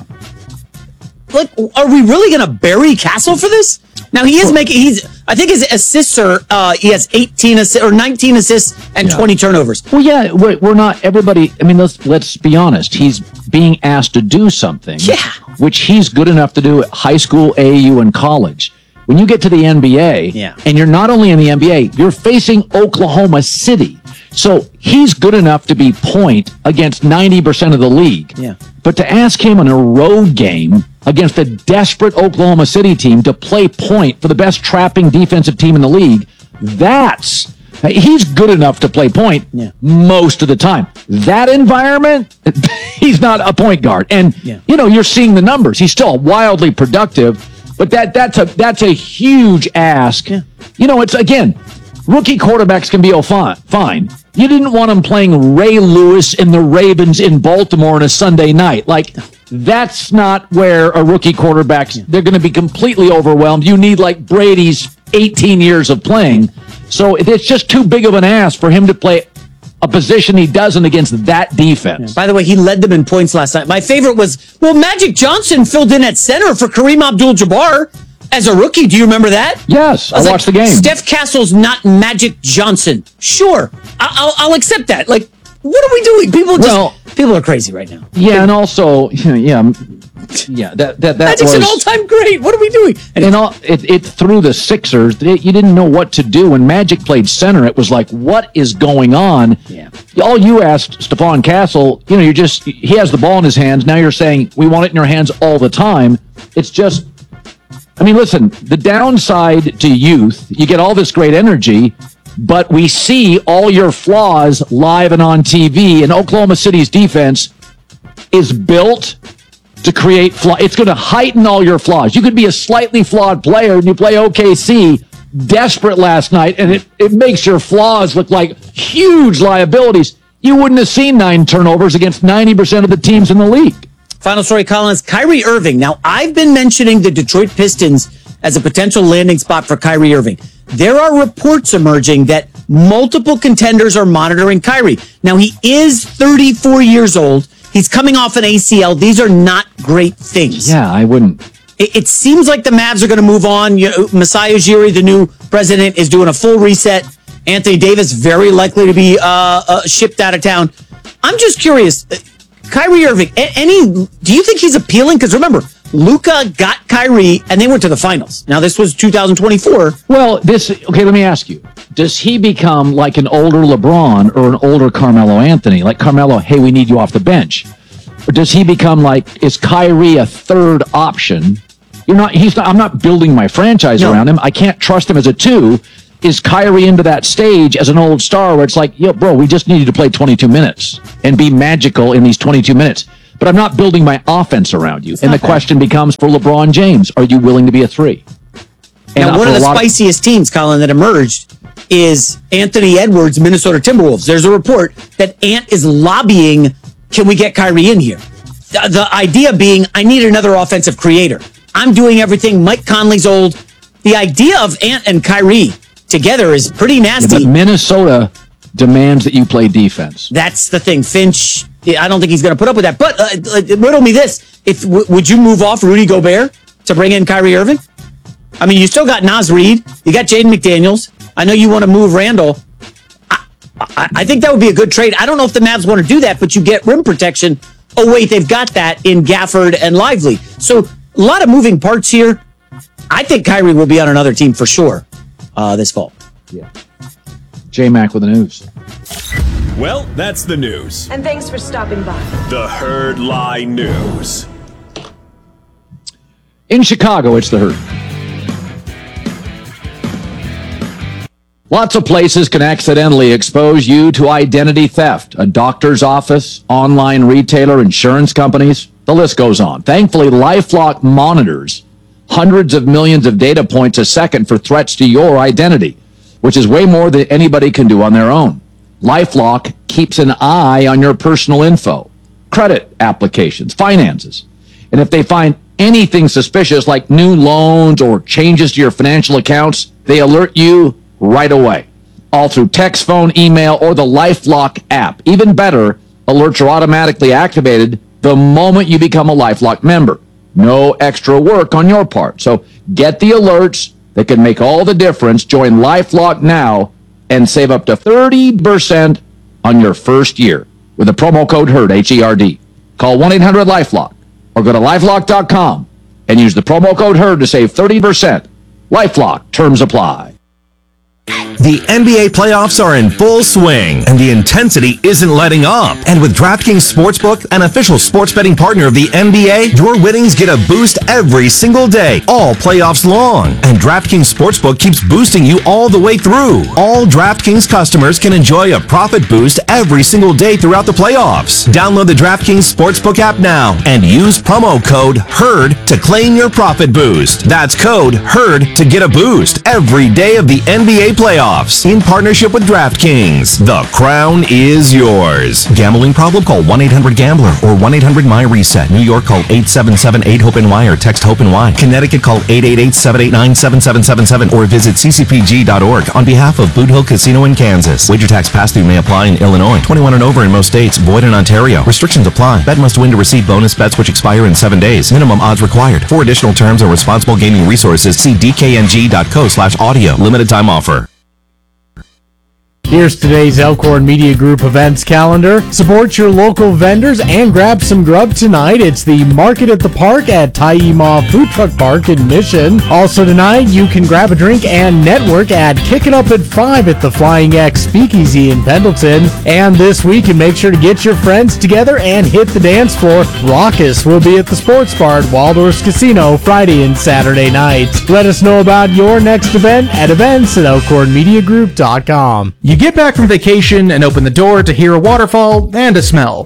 Like, are we really going to bury Castle for this? Now he is making. He's. I think his assists are. Uh, he has eighteen assists or nineteen assists and Yeah. twenty turnovers. Well, yeah, we're, we're not everybody. I mean, let's let's be honest. He's being asked to do something, Yeah. which he's good enough to do at high school, A A U, and college. When you get to the N B A, Yeah. and you're not only in the N B A, you're facing Oklahoma City. So he's good enough to be point against ninety percent of the league. Yeah. But to ask him in a road game against a desperate Oklahoma City team to play point for the best trapping defensive team in the league, that's he's good enough to play point Yeah. most of the time. That environment, he's not a point guard. And Yeah. you know, you're seeing the numbers. He's still wildly productive, but that that's a that's a huge ask. Yeah. You know, it's again, rookie quarterbacks can be oh, fine. Fine. You didn't want him playing Ray Lewis in the Ravens in Baltimore on a Sunday night. Like, that's not where a rookie quarterback, they're going to be completely overwhelmed. You need, like, Brady's eighteen years of playing. So it's just too big of an ask for him to play a position he doesn't against that defense. By the way, he led them in points last night. My favorite was, well, Magic Johnson filled in at center for Kareem Abdul-Jabbar as a rookie. Do you remember that? Yes, I, was I watched like, the game. Steph Castle's not Magic Johnson. Sure, I- I'll, I'll accept that. Like, what are we doing? People just Well- people are crazy right now. Yeah, and also, yeah, yeah, yeah that that that Magic's was an all-time great. What are we doing? And and all it, it threw the Sixers. They, you didn't know what to do when Magic played center. It was like, what is going on? Yeah. All you asked Stephon Castle, you know, you're just he has the ball in his hands. Now you're saying we want it in your hands all the time. It's just, I mean, listen. The downside to youth, you get all this great energy, but we see all your flaws live and on T V. And Oklahoma City's defense is built to create flaw. It's going to heighten all your flaws. You could be a slightly flawed player and you play O K C desperate last night, and it, it makes your flaws look like huge liabilities. You wouldn't have seen nine turnovers against ninety percent of the teams in the league. Final story, Collins. Kyrie Irving. Now, I've been mentioning the Detroit Pistons as a potential landing spot for Kyrie Irving. There are reports emerging that multiple contenders are monitoring Kyrie. Now, he is thirty-four years old. He's coming off an A C L. These are not great things. Yeah, I wouldn't. It, it seems like the Mavs are going to move on. You know, Masai Ujiri, the new president, is doing a full reset. Anthony Davis very likely to be uh, uh, shipped out of town. I'm just curious. Uh, Kyrie Irving, a- any? Do you think he's appealing? Because remember, Luka got Kyrie, and they went to the finals. Now, this was two thousand twenty-four. Well, this okay. Let me ask you: does he become like an older LeBron or an older Carmelo Anthony? Like Carmelo, hey, we need you off the bench. Or does he become like, is Kyrie a third option? You're not, he's not, I'm not building my franchise no. around him. I can't trust him as a two. Is Kyrie into that stage as an old star where it's like, yo, bro, we just need you to play twenty-two minutes and be magical in these twenty-two minutes. But I'm not building my offense around you. It's and the fair. question becomes for LeBron James, are you willing to be a three? And now, one of the spiciest of- teams, Colin, that emerged is Anthony Edwards, Minnesota Timberwolves. There's a report that Ant is lobbying, can we get Kyrie in here? The, the idea being, I need another offensive creator. I'm doing everything. Mike Conley's old. The idea of Ant and Kyrie together is pretty nasty. Yeah, but Minnesota demands that you play defense. That's the thing. Finch, I don't think he's going to put up with that. But uh, riddle me this. If w- Would you move off Rudy Gobert to bring in Kyrie Irving? I mean, you still got Naz Reid. You got Jaden McDaniels. I know you want to move Randall. I, I, I think that would be a good trade. I don't know if the Mavs want to do that, but you get rim protection. Oh, wait, they've got that in Gafford and Lively. So a lot of moving parts here. I think Kyrie will be on another team for sure uh, this fall. Yeah. J-Mac with the news. Well, that's the news. And thanks for stopping by. The Herd Lie News. In Chicago, it's the Herd. Lots of places can accidentally expose you to identity theft. A doctor's office, online retailer, insurance companies, the list goes on. Thankfully, LifeLock monitors hundreds of millions of data points a second for threats to your identity, which is way more than anybody can do on their own. LifeLock keeps an eye on your personal info, credit applications, finances. And if they find anything suspicious like new loans or changes to your financial accounts, they alert you right away, all through text, phone, email, or the LifeLock app. Even better, alerts are automatically activated the moment you become a LifeLock member. No extra work on your part. So get the alerts that can make all the difference. Join LifeLock now and save up to thirty percent on your first year with the promo code HERD, H E R D. Call one eight hundred LifeLock or go to lifelock dot com and use the promo code HERD to save thirty percent. LifeLock, terms apply. The N B A playoffs are in full swing, and the intensity isn't letting up. And with DraftKings Sportsbook, an official sports betting partner of the N B A, your winnings get a boost every single day, all playoffs long. And DraftKings Sportsbook keeps boosting you all the way through. All DraftKings customers can enjoy a profit boost every single day throughout the playoffs. Download the DraftKings Sportsbook app now and use promo code HERD to claim your profit boost. That's code HERD to get a boost every day of the N B A playoffs. In partnership with DraftKings. The crown is yours. Gambling problem? Call one eight hundred gambler or one eight hundred my reset. New York, call eight seven seven eight hope N Y or text HOPE-NY. Connecticut, call eight eight eight seven eight nine seven seven seven seven or visit c c p g dot org on behalf of Boot Hill Casino in Kansas. Wager tax pass-through may apply in Illinois. twenty-one and over in most states. Void in Ontario. Restrictions apply. Bet must win to receive bonus bets which expire in seven days. Minimum odds required. For additional terms and responsible gaming resources, see d k n g dot co slash audio. Limited time offer. Here's today's Elkhorn Media Group events calendar. Support your local vendors and grab some grub tonight. It's the Market at the Park at Taima Food Truck Park in Mission. Also tonight, you can grab a drink and network at Kick It Up at five at the Flying X Speakeasy in Pendleton. And this week, and make sure to get your friends together and hit the dance floor. Raucous will be at the Sports Bar at Waldorf's Casino Friday and Saturday nights. Let us know about your next event at events at elkhorn media group dot com. You get back from vacation and open the door to hear a waterfall and a smell.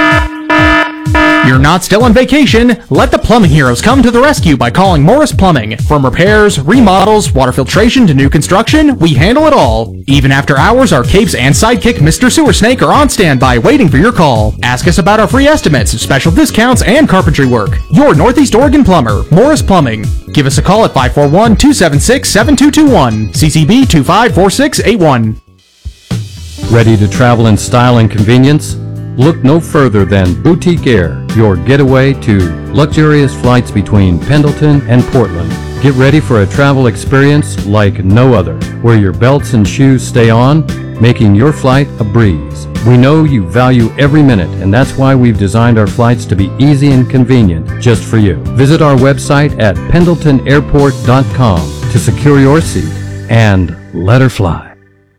You're not still on vacation. Let the plumbing heroes come to the rescue by calling Morris Plumbing. From repairs, remodels, water filtration to new construction, we handle it all. Even after hours, our capes and sidekick Mister Sewer Snake are on standby waiting for your call. Ask us about our free estimates, special discounts, and carpentry work. Your Northeast Oregon plumber, Morris Plumbing. Give us a call at five four one, two seven six, seven two two one, C C B two five four six eight one. Ready to travel in style and convenience? Look no further than Boutique Air, your getaway to luxurious flights between Pendleton and Portland. Get ready for a travel experience like no other, where your belts and shoes stay on, making your flight a breeze. We know you value every minute, and that's why we've designed our flights to be easy and convenient just for you. Visit our website at pendleton airport dot com to secure your seat and let her fly.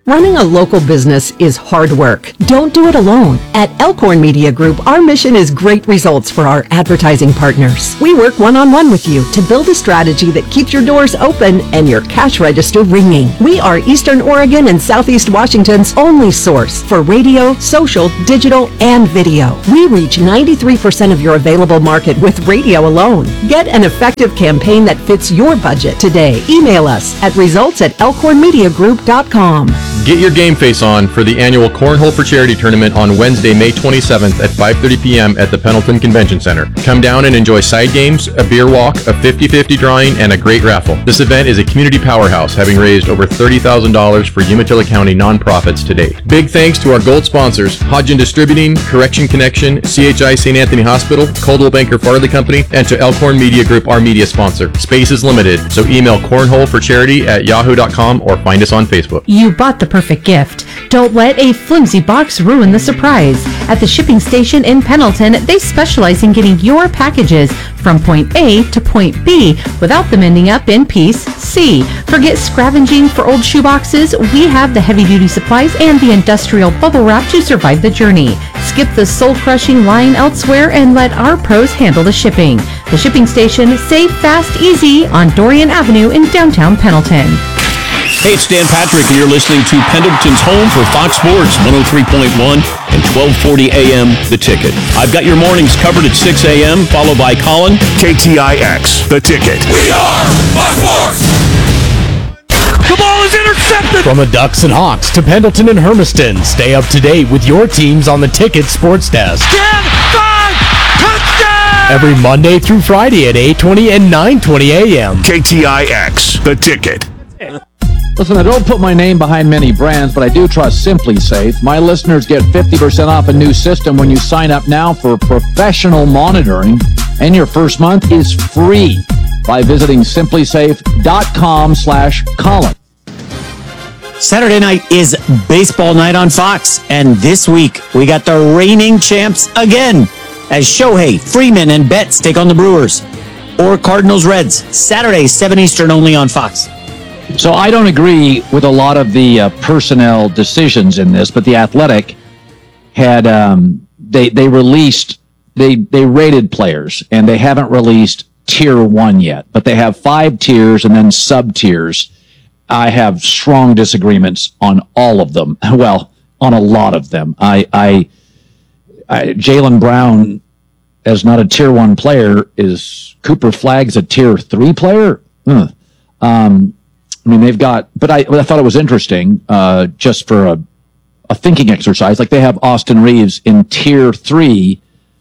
Running a local business is hard work. Don't do it alone. At Elkhorn Media Group, our mission is great results for our advertising partners. We work one-on-one with you to build a strategy that keeps your doors open and your cash register ringing. We are Eastern Oregon and Southeast Washington's only source for radio, social, digital, and video. We reach ninety-three percent of your available market with radio alone. Get an effective campaign that fits your budget today. Email us at results at elkhorn media group dot com. Get your game face on for the annual Cornhole for Charity tournament on Wednesday, May twenty-seventh at five thirty p.m. at the Pendleton Convention Center. Come down and enjoy side games, a beer walk, a fifty-fifty drawing, and a great raffle. This event is a community powerhouse, having raised over thirty thousand dollars for Umatilla County nonprofits to date. Big thanks to our gold sponsors, Hodgin Distributing, Correction Connection, C H I Saint Anthony Hospital, Coldwell Banker Farley Company, and to Elkhorn Media Group, our media sponsor. Space is limited, so email cornholeforcharity at yahoo dot com or find us on Facebook. You bought the perfect gift. Don't let a flimsy box ruin the surprise. At the shipping station in Pendleton, they specialize in getting your packages from point A to point B without them ending up in piece C. Forget scavenging for old shoeboxes. We have the heavy-duty supplies and the industrial bubble wrap to survive the journey. Skip the soul-crushing line elsewhere and let our pros handle the shipping. The shipping station, safe, fast, easy on Dorian Avenue in downtown Pendleton. Hey, it's Dan Patrick, and you're listening to Pendleton's home for Fox Sports one oh three point one and twelve forty a.m. The Ticket. I've got your mornings covered at six a.m., followed by Colin. K T I X, The Ticket. We are Fox Sports! The ball is intercepted! From the Ducks and Hawks to Pendleton and Hermiston, stay up to date with your teams on the Ticket Sports Desk. ten five, touchdown! Every Monday through Friday at eight twenty and nine twenty a.m. K T I X, The Ticket. Listen, I don't put my name behind many brands, but I do trust Simply Safe. My listeners get fifty percent off a new system when you sign up now for professional monitoring, and your first month is free by visiting simply safe dot com slash Colin. Saturday night is baseball night on Fox, and this week we got the reigning champs again as Shohei, Freeman, and Betts take on the Brewers. Or Cardinals Reds, Saturday, seven Eastern, only on Fox. So I don't agree with a lot of the uh, personnel decisions in this, but the Athletic had um, they they released they they rated players, and they haven't released tier one yet, but they have five tiers and then sub tiers. I have strong disagreements on all of them. Well, on a lot of them. I I, I Jaylen Brown, as not a tier one player, is Cooper Flagg's a tier three player. Huh. Um. I mean, they've got, but I, I thought it was interesting, uh, just for a, a thinking exercise. Like they have Austin Reeves in tier three,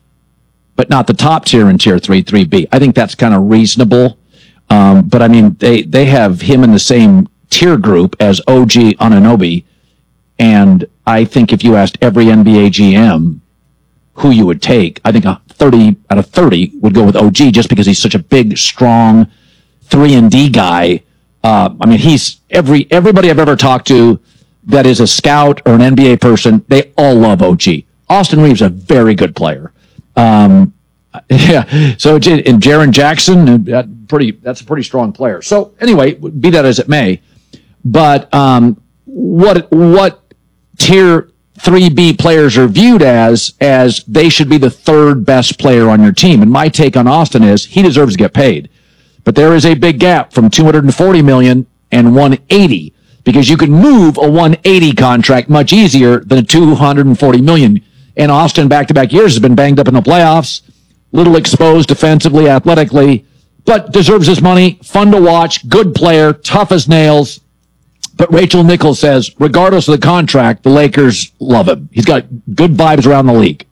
but not the top tier in tier three, three B. I think that's kind of reasonable. Um, but I mean, they, they have him in the same tier group as O G Anunoby. And I think if you asked every N B A G M who you would take, I think a thirty out of thirty would go with O G just because he's such a big, strong three and D guy. Uh, I mean, he's every everybody I've ever talked to that is a scout or an N B A person, they all love O G. Austin Reeves is a very good player. Um, yeah. So, and Jaren Jackson, that pretty that's a pretty strong player. So, anyway, be that as it may, but um, what what tier three B players are viewed as as they should be the third best player on your team. And my take on Austin is he deserves to get paid. But there is a big gap from two hundred forty million dollars and one hundred eighty because you can move a one hundred eighty contract much easier than a two hundred forty million dollars. And Austin back-to-back years has been banged up in the playoffs, little exposed defensively, athletically, but deserves his money, fun to watch, good player, tough as nails. But Rachel Nichols says, regardless of the contract, the Lakers love him. He's got good vibes around the league.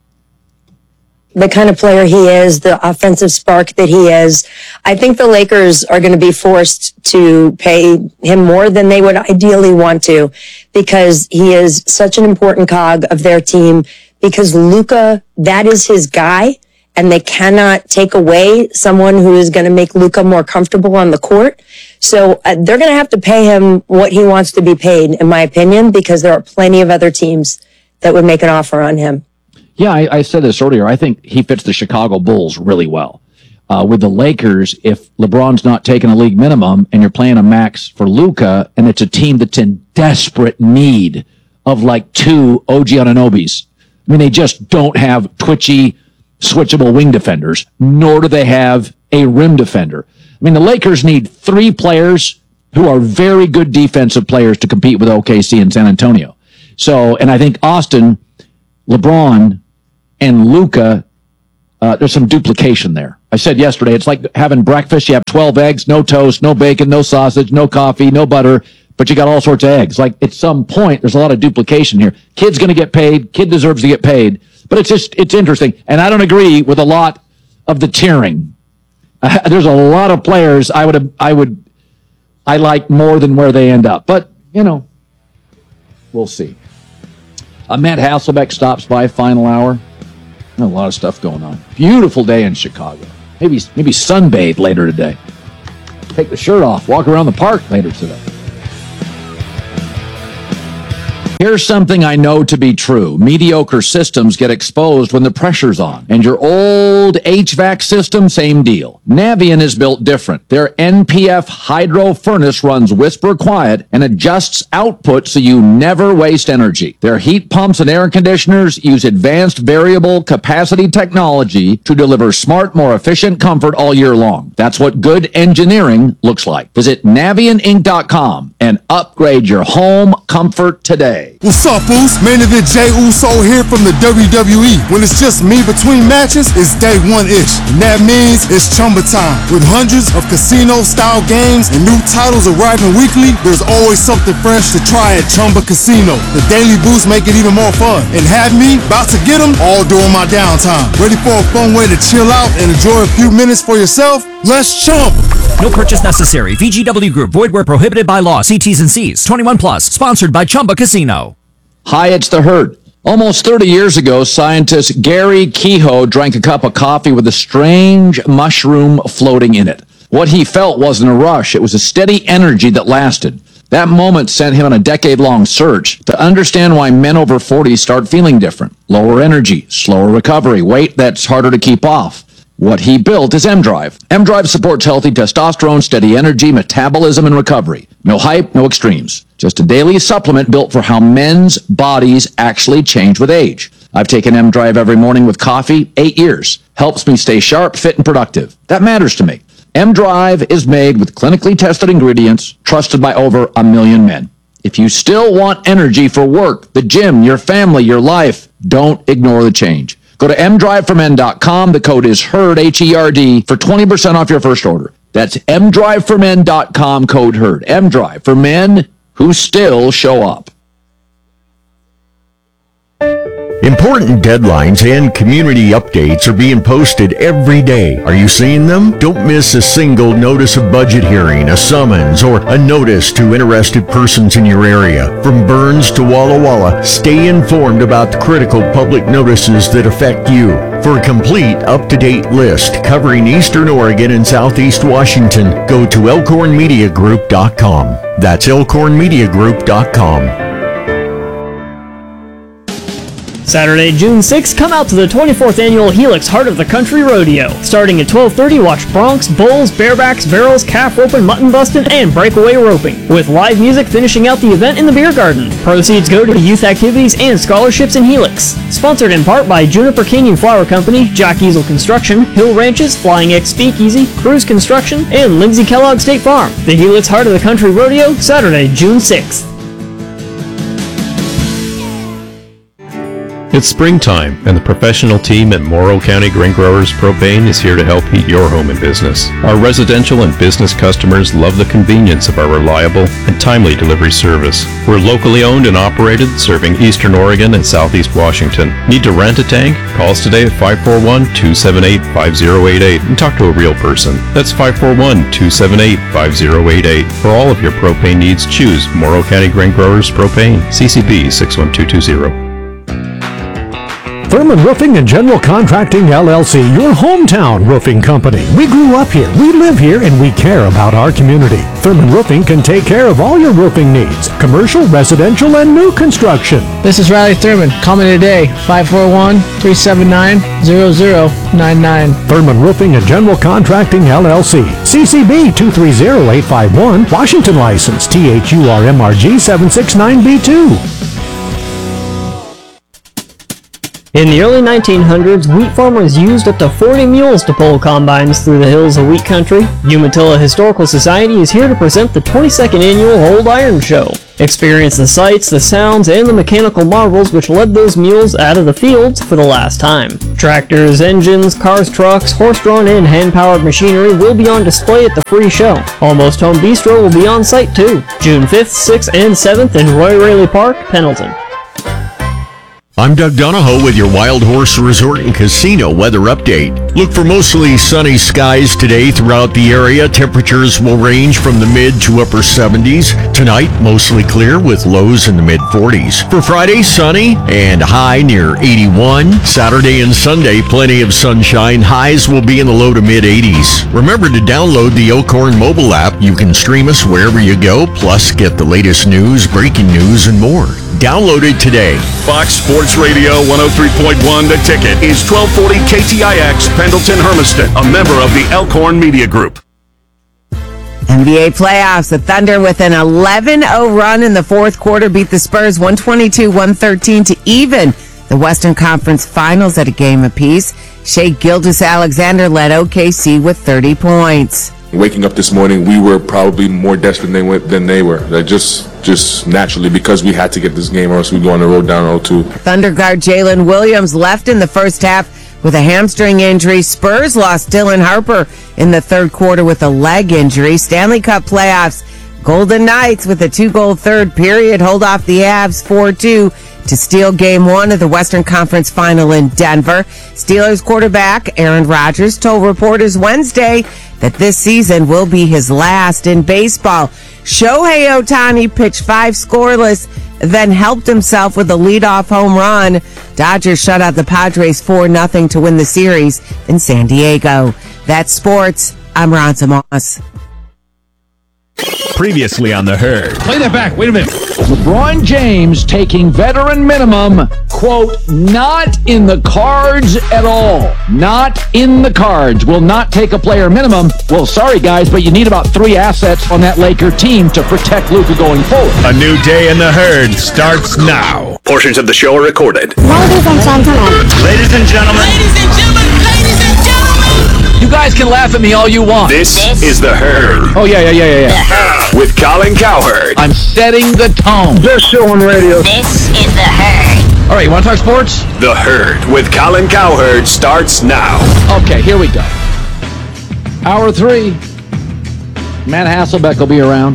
The kind of player he is, the offensive spark that he is. I think the Lakers are going to be forced to pay him more than they would ideally want to because he is such an important cog of their team because Luka, that is his guy, and they cannot take away someone who is going to make Luka more comfortable on the court. So uh, they're going to have to pay him what he wants to be paid, in my opinion, because there are plenty of other teams that would make an offer on him. Yeah, I, I said this earlier. I think he fits the Chicago Bulls really well. uh, with the Lakers if LeBron's not taking a league minimum and you're playing a max for Luka, and it's a team that's in desperate need of like two O G Anunobis. I mean, they just don't have twitchy, switchable wing defenders, nor do they have a rim defender. I mean, the Lakers need three players who are very good defensive players to compete with O K C and San Antonio. So, and I think Austin, LeBron, and Luka, uh, there's some duplication there. I said yesterday, it's like having breakfast. You have twelve eggs, no toast, no bacon, no sausage, no coffee, no butter, but you got all sorts of eggs. Like at some point, there's a lot of duplication here. Kid's going to get paid. Kid deserves to get paid. But it's just, it's interesting. And I don't agree with a lot of the tiering. Uh, there's a lot of players I would, I would, I like more than where they end up. But, you know, we'll see. Uh, Matt Hasselbeck stops by final hour. A lot of stuff going on. Beautiful day in Chicago. Maybe, maybe sunbathe later today. Take the shirt off. Walk around the park later today. Here's something I know to be true. Mediocre systems get exposed when the pressure's on. And your old H V A C system, same deal. Navien is built different. Their N P F hydro furnace runs whisper quiet and adjusts output so you never waste energy. Their heat pumps and air conditioners use advanced variable capacity technology to deliver smart, more efficient comfort all year long. That's what good engineering looks like. Visit Navien Inc dot com and upgrade your home comfort today. What's up, Uso? Main event Jey Uso here from the W W E. When it's just me between matches, it's day one-ish. And that means it's Chumba time. With hundreds of casino-style games and new titles arriving weekly, there's always something fresh to try at Chumba Casino. The daily boosts make it even more fun. And have me about to get them all during my downtime. Ready for a fun way to chill out and enjoy a few minutes for yourself? Let's chump! No purchase necessary. V G W Group. Void where prohibited by law. See T's and C's. twenty-one plus. Sponsored by Chumba Casino. Hi, it's The Herd. Almost thirty years ago, scientist Gary Kehoe drank a cup of coffee with a strange mushroom floating in it. What he felt wasn't a rush. It was a steady energy that lasted. That moment sent him on a decade-long search to understand why men over forty start feeling different. Lower energy, slower recovery, weight that's harder to keep off. What he built is M-Drive. M-Drive supports healthy testosterone, steady energy, metabolism, and recovery. No hype, no extremes. Just a daily supplement built for how men's bodies actually change with age. I've taken M-Drive every morning with coffee, eight years. Helps me stay sharp, fit, and productive. That matters to me. M-Drive is made with clinically tested ingredients, trusted by over a million men. If you still want energy for work, the gym, your family, your life, don't ignore the change. Go to m drive for men dot com. The code is HERD, H E R D, for twenty percent off your first order. That's m drive for men dot com, code HERD. M-Drive, for men who still show up. Important deadlines and community updates are being posted every day. Are you seeing them? Don't miss a single notice of budget hearing, a summons, or a notice to interested persons in your area. From Burns to Walla Walla, stay informed about the critical public notices that affect you. For a complete, up-to-date list covering Eastern Oregon and Southeast Washington, go to elkhorn media group dot com. That's elkhorn media group dot com. Saturday, June sixth, come out to the twenty-fourth Annual Helix Heart of the Country Rodeo. Starting at twelve thirty, watch broncs, bulls, barebacks, barrels, calf roping, mutton busting, and breakaway roping, with live music finishing out the event in the beer garden. Proceeds go to youth activities and scholarships in Helix. Sponsored in part by Juniper Canyon Flower Company, Jock Easel Construction, Hill Ranches, Flying X Speakeasy, Cruise Construction, and Lindsay Kellogg State Farm. The Helix Heart of the Country Rodeo, Saturday, June sixth. It's springtime, and the professional team at Morrow County Grain Growers Propane is here to help heat your home and business. Our residential and business customers love the convenience of our reliable and timely delivery service. We're locally owned and operated, serving Eastern Oregon and Southeast Washington. Need to rent a tank? Call us today at five four one, two seven eight, five zero eight eight and talk to a real person. That's five four one, two seven eight, five zero eight eight. For all of your propane needs, choose Morrow County Grain Growers Propane, C C B six one two two zero. Thurman Roofing and General Contracting, L L C, your hometown roofing company. We grew up here, we live here, and we care about our community. Thurman Roofing can take care of all your roofing needs, commercial, residential, and new construction. This is Riley Thurman. Call me today, five four one, three seven nine, zero zero nine nine. Thurman Roofing and General Contracting, L L C. C C B two three zero eight five one. Washington license, T H U R M R G seven six nine B two. In the early nineteen hundreds, wheat farmers used up to forty mules to pull combines through the hills of wheat country. Umatilla Historical Society is here to present the twenty-second annual Old Iron Show. Experience the sights, the sounds, and the mechanical marvels which led those mules out of the fields for the last time. Tractors, engines, cars, trucks, horse-drawn and hand-powered machinery will be on display at the free show. Almost Home Bistro will be on site too. June fifth, sixth, and seventh in Roy Raley Park, Pendleton. I'm Doug Donahoe with your Wild Horse Resort and Casino weather update. Look for mostly sunny skies today throughout the area. Temperatures will range from the mid to upper seventies. Tonight, mostly clear with lows in the mid forties. For Friday, sunny and high near eighty-one. Saturday and Sunday, plenty of sunshine. Highs will be in the low to mid eighties. Remember to download the Elkhorn mobile app. You can stream us wherever you go, plus get the latest news, breaking news, and more. Download it today. Fox Sports Radio one oh three point one The Ticket is twelve forty K T I X, Pendleton, Hermiston, a member of the Elkhorn Media Group. N B A playoffs. The Thunder with an eleven oh run in the fourth quarter beat the Spurs one twenty-two one thirteen to even the Western Conference Finals at a game apiece. Shai Gilgeous-Alexander led O K C with thirty points. Waking up this morning, we were probably more desperate than they, went, than they were. Like just, just naturally, because we had to get this game or else we'd go on the road down oh two. Thunder guard Jalen Williams left in the first half with a hamstring injury. Spurs lost Dylan Harper in the third quarter with a leg injury. Stanley Cup playoffs. Golden Knights with a two-goal third period hold off the Avs four two to steal game one of the Western Conference Final in Denver. Steelers quarterback Aaron Rodgers told reporters Wednesday that this season will be his last in baseball. Shohei Ohtani pitched five scoreless, then helped himself with a leadoff home run. Dodgers shut out the Padres four nothing to win the series in San Diego. That's sports. I'm Ron Moss. Previously on The Herd. Play that back. Wait a minute. LeBron James taking veteran minimum, quote, not in the cards at all. Not in the cards. Will not take a player minimum. Well, sorry, guys, but you need about three assets on that Laker team to protect Luka going forward. A new day in The Herd starts now. Portions of the show are recorded. Ladies and gentlemen. Ladies and gentlemen. Ladies and gentlemen. Ladies and gentlemen. You guys can laugh at me all you want. This, this is The Herd. Oh, yeah, yeah, yeah, yeah, yeah. With Colin Cowherd. I'm setting the tone. Best show on radio. This is The Herd. All right, you want to talk sports? The Herd with Colin Cowherd starts now. Okay, here we go. Hour three. Matt Hasselbeck will be around.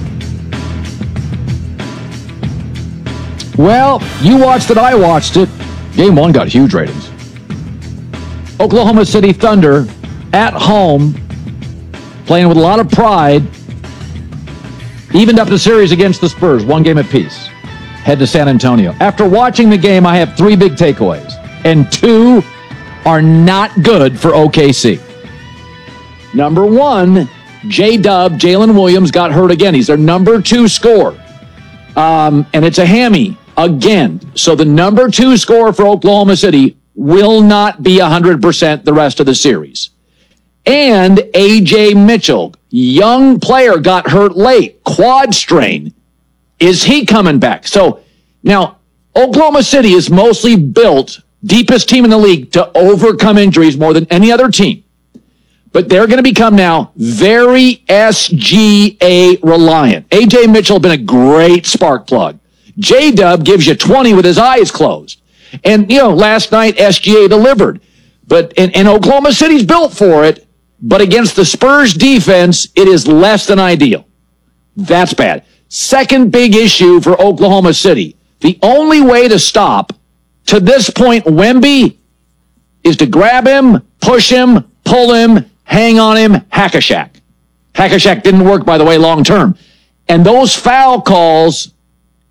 Well, you watched it, I watched it. Game one got huge ratings. Oklahoma City Thunder at home, playing with a lot of pride, evened up the series against the Spurs, one game apiece. Head to San Antonio. After watching the game, I have three big takeaways, and two are not good for O K C. Number one, J-Dub, Jalen Williams, got hurt again. He's their number two scorer, um, and it's a hammy again. So the number two scorer for Oklahoma City will not be one hundred percent the rest of the series. And A J Mitchell, young player, got hurt late, quad strain. Is he coming back? So now Oklahoma City is mostly built, deepest team in the league, to overcome injuries more than any other team. But they're going to become now very S G A reliant. A J Mitchell has been a great spark plug. J-Dub gives you twenty with his eyes closed. And, you know, last night S G A delivered. But and, and Oklahoma City's built for it. But against the Spurs defense, it is less than ideal. That's bad. Second big issue for Oklahoma City. The only way to stop, to this point, Wemby, is to grab him, push him, pull him, hang on him, hack-a-shack. Hack-a-shack didn't work, by the way, long term. And those foul calls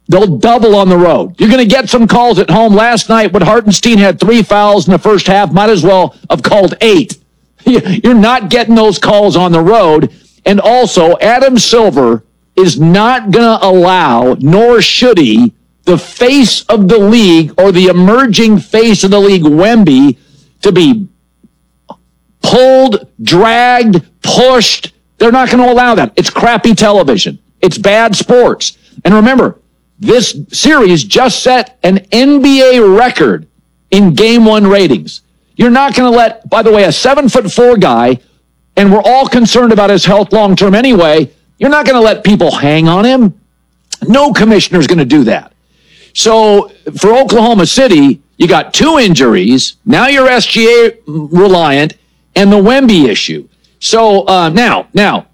They'll double on the road. You're going to get some calls at home. Last night, when Hartenstein had three fouls in the first half, might as well have called eight. You're not getting those calls on the road. And also, Adam Silver is not going to allow, nor should he, the face of the league or the emerging face of the league, Wemby, to be pulled, dragged, pushed. They're not going to allow that. It's crappy television. It's bad sports. And remember, this series just set an N B A record in game one ratings. You're not going to let, by the way, a seven foot four guy, and we're all concerned about his health long term anyway, you're not going to let people hang on him. No commissioner's going to do that. So for Oklahoma City, you got two injuries. Now you're S G A reliant and the Wemby issue. So uh, now, now,